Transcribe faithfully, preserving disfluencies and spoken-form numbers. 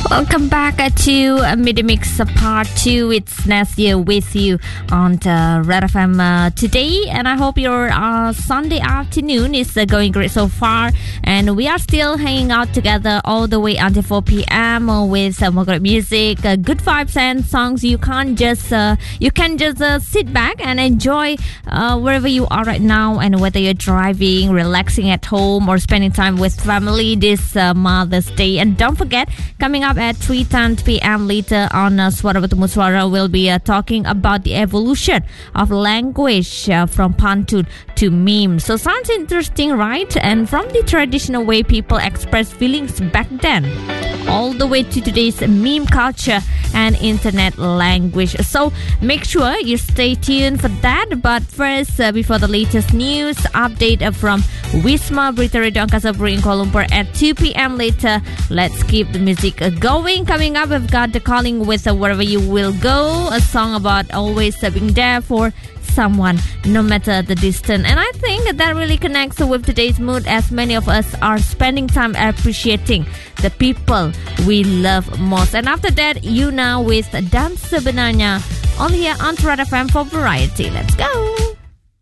Welcome back uh, to uh, Midi Mix uh, Part two. It's Nastia with you on uh, Red F M uh, today, and I hope your uh, Sunday afternoon is uh, going great so far. And we are still hanging out together all the way until four p.m. Uh, with uh, more great music, uh, good vibes, and songs. You can't just uh, you can just uh, sit back and enjoy uh, wherever you are right now, and whether you're driving, relaxing at home, or spending time with family this uh, Mother's Day. And don't forget, coming up at three ten p.m. later on uh, Swara Bertemu Swara, we'll be uh, talking about the evolution of language uh, from pantun to meme. So sounds interesting, right? And from the traditional way people express feelings back then, all the way to today's meme culture and internet language. So make sure you stay tuned for that. But first, uh, before the latest news update uh, from Wisma Berita Radio Angkasa Puri in Kuala Lumpur at two p.m. later, let's keep the music uh, going. Coming up, we've got the Calling with uh, Wherever You Will Go, a song about always uh, being there for someone, no matter the distance. And I think that really connects with today's mood, as many of us are spending time appreciating the people we love most. And after that, you now with Dan Sebenarnya, only here on Red F M for variety. Let's go.